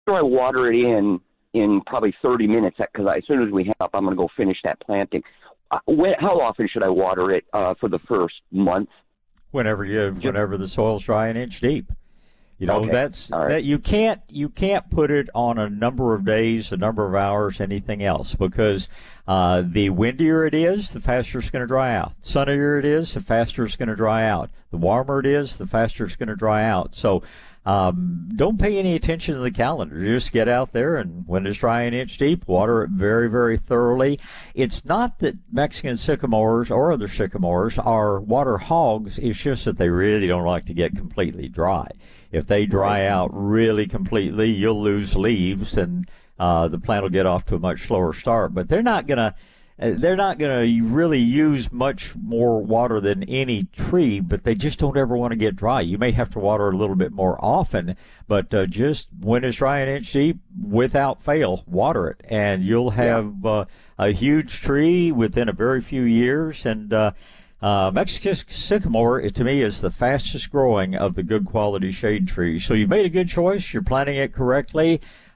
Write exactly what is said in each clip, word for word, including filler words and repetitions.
sure I water it in in probably thirty minutes because as soon as we hang up, I'm going to go finish that planting. Uh, when, how often should I water it uh, for the first month? Whenever you, whenever the soil's dry an inch deep. You know, okay. that's right. that you can't you can't put it on a number of days, a number of hours, anything else, because uh, the windier it is, the faster it's going to dry out. The sunnier it is, the faster it's going to dry out. The warmer it is, the faster it's going to dry out. So um, don't pay any attention to the calendar. Just get out there, and when it's dry an inch deep, water it very, very thoroughly. It's not that Mexican sycamores or other sycamores are water hogs. It's just that they really don't like to get completely dry. If they dry out really completely, you'll lose leaves, and uh, the plant will get off to a much slower start. But they're not gonna, they're not gonna really use much more water than any tree. But they just don't ever want to get dry. You may have to water a little bit more often, but uh, just when it's dry an inch deep, without fail, water it, and you'll have uh, a huge tree within a very few years. And uh, Uh, Mexican sycamore, it, to me, is the fastest growing of the good quality shade trees. So you made a good choice. You're planting it correctly.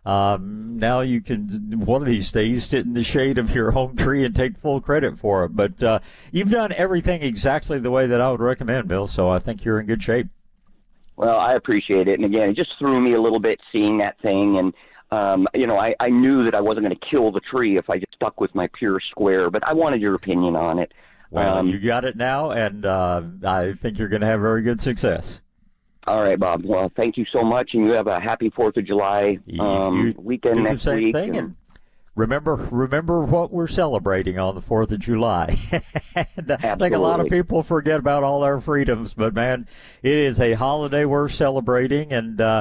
Um, now you can, one of these days, sit in the shade of your home tree and take full credit for it. But uh, you've done everything exactly the way that I would recommend, Bill, so I think you're in good shape. Well, I appreciate it. And, again, it just threw me a little bit seeing that thing. And, um, you know, I, I knew that I wasn't going to kill the tree if I just stuck with my pure square. But I wanted your opinion on it. Well, um, you got it now, and uh, I think you're going to have very good success. All right, Bob. Well, thank you so much, and you have a happy fourth of July um, you, weekend do next the same week. Thing, and, and remember, remember what we're celebrating on the fourth of July. And I think a lot of people forget about all our freedoms, but, man, it is a holiday worth celebrating, and uh,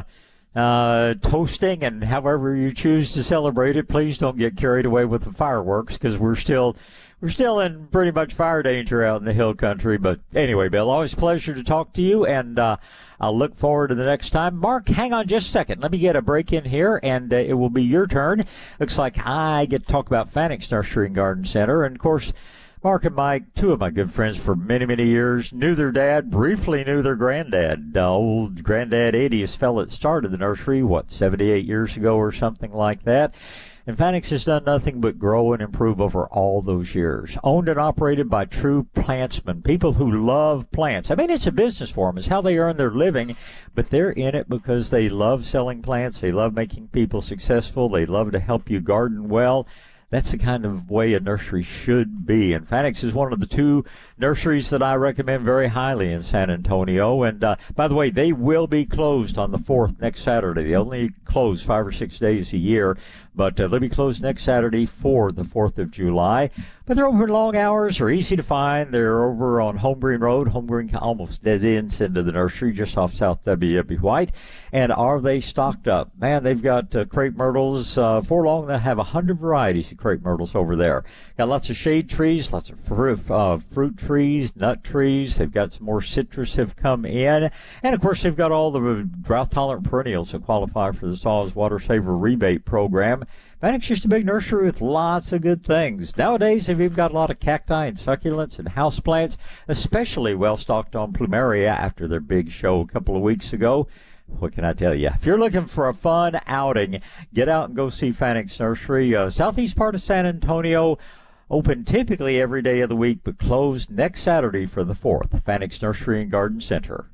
uh, toasting, and however you choose to celebrate it, please don't get carried away with the fireworks, because we're still... We're still in pretty much fire danger out in the hill country. But anyway, Bill, always a pleasure to talk to you, and uh, I'll look forward to the next time. Mark, hang on just a second. Let me get a break in here, and uh, it will be your turn. Looks like I get to talk about Fanix Nursery and Garden Center. And, of course, Mark and Mike, two of my good friends for many, many years, knew their dad, briefly knew their granddad. Uh, old Granddad Eddie is fellow that started the nursery, what, seventy-eight years ago or something like that. And Fanix has done nothing but grow and improve over all those years. Owned and operated by true plantsmen, people who love plants. I mean, it's a business for them. It's how they earn their living, but they're in it because they love selling plants. They love making people successful. They love to help you garden well. That's the kind of way a nursery should be. And Fanix is one of the two nurseries that I recommend very highly in San Antonio. And, uh, by the way, they will be closed on the fourth next Saturday. They only close five or six days a year. But uh, they'll be closed next Saturday for the fourth of July. But they're open long hours. They're easy to find. They're over on Home Green Road. Home Green almost dead ends into the nursery just off South W W White. And are they stocked up? Man, they've got uh, crepe myrtles. Uh, for long, they have one hundred varieties of crepe myrtles over there. Got lots of shade trees, lots of fruit, uh, fruit trees, nut trees. They've got some more citrus have come in. And, of course, they've got all the drought-tolerant perennials that qualify for the Saws Water Saver rebate program. Fanix is just a big nursery with lots of good things. Nowadays, they've even got a lot of cacti and succulents and houseplants, especially well-stocked on plumeria after their big show a couple of weeks ago. What can I tell you? If you're looking for a fun outing, get out and go see Fanix Nursery. Uh, southeast part of San Antonio, open typically every day of the week, but closed next Saturday for the fourth. Fanix Nursery and Garden Center.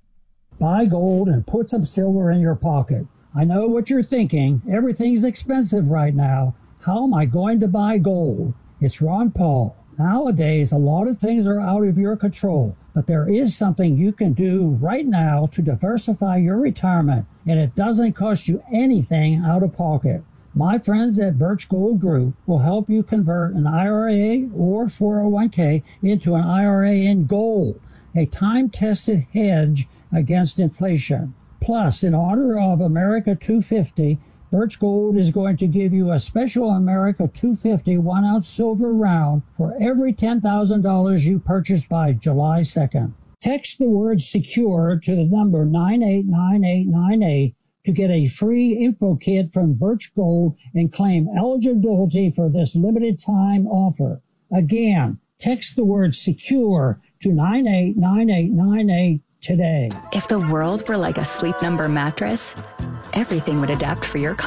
Buy gold and put some silver in your pocket. I know what you're thinking. Everything's expensive right now. How am I going to buy gold? It's Ron Paul. Nowadays, a lot of things are out of your control, but there is something you can do right now to diversify your retirement, and it doesn't cost you anything out of pocket. My friends at Birch Gold Group will help you convert an I R A or four oh one k into an I R A in gold, a time-tested hedge against inflation. Plus, in honor of America two fifty, Birch Gold is going to give you a special America two fifty one-ounce silver round for every ten thousand dollars you purchase by July second. Text the word SECURE to the number nine eight nine eight nine eight to get a free info kit from Birch Gold and claim eligibility for this limited time offer. Again, text the word SECURE to nine eight nine eight nine eight today. If the world were like a Sleep Number mattress, everything would adapt for your comfort.